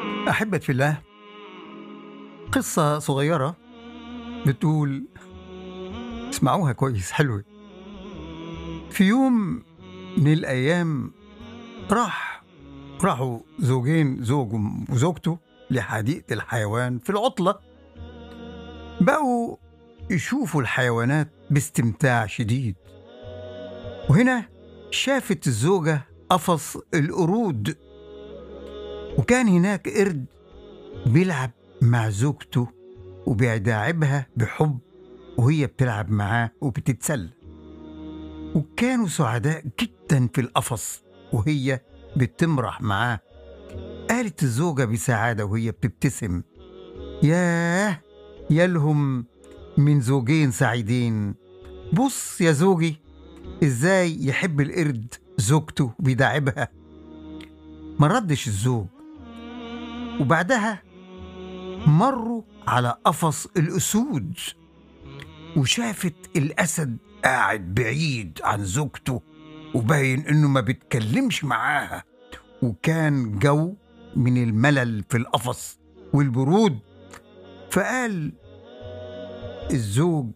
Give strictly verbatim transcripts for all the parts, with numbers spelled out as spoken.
أحبة في الله، قصة صغيرة بتقول، اسمعوها كويس، حلوة. في يوم من الأيام راح راحوا زوجين، زوج وزوجته، لحديقة الحيوان في العطلة. بقوا يشوفوا الحيوانات باستمتاع شديد، وهنا شافت الزوجة قفص القرود، وكان هناك قرد بيلعب مع زوجته وبيداعبها بحب وهي بتلعب معاه وبتتسلى، وكانوا سعداء جدا في القفص وهي بتمرح معاه. قالت الزوجة بسعادة وهي بتبتسم: ياه يالهم من زوجين سعيدين، بص يا زوجي ازاي يحب القرد زوجته بيداعبها. ما ردش الزوج، وبعدها مروا على قفص الأسود، وشافت الأسد قاعد بعيد عن زوجته وباين إنه ما بيتكلمش معاها، وكان جو من الملل في القفص والبرود. فقال الزوج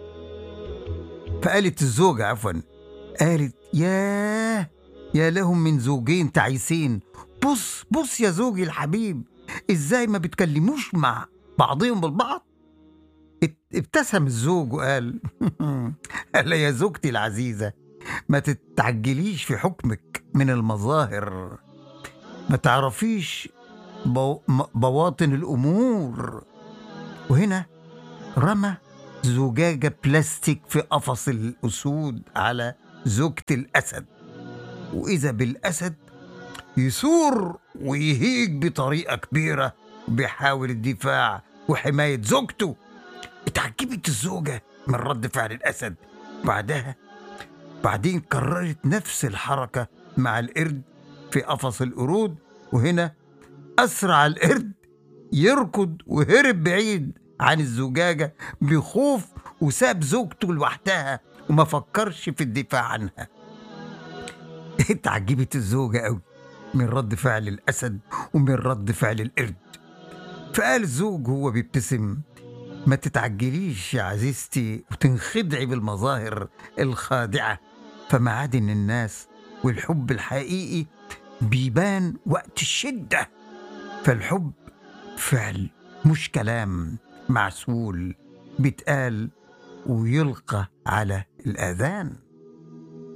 فقالت الزوجة عفوا قالت: ياه يا لهم من زوجين تعيسين، بص بص يا زوجي الحبيب ازاي ما بتكلموش مع بعضهم بالبعض. ابتسم الزوج وقال: هلا يا زوجتي العزيزة، ما تتعجليش في حكمك من المظاهر، ما تعرفيش بو بواطن الأمور. وهنا رمى زجاجة بلاستيك في قفص الأسود على زوجة الأسد، وإذا بالأسد يثور ويهيج بطريقة كبيرة بيحاول الدفاع وحماية زوجته. اتعجبت الزوجة من رد فعل الأسد. بعدها بعدين كررت نفس الحركة مع القرد في قفص القرود، وهنا أسرع القرد يركض وهرب بعيد عن الزجاجة بخوف، وساب زوجته لوحدها وما فكرش في الدفاع عنها. اتعجبت الزوجة قوي من رد فعل الأسد ومن رد فعل القرد. فقال الزوج هو بيبتسم: ما تتعجليش يا عزيزتي وتنخدعي بالمظاهر الخادعة، فمعادن الناس والحب الحقيقي بيبان وقت الشدة. فالحب فعل مش كلام معسول بيتقال ويلقى على الآذان.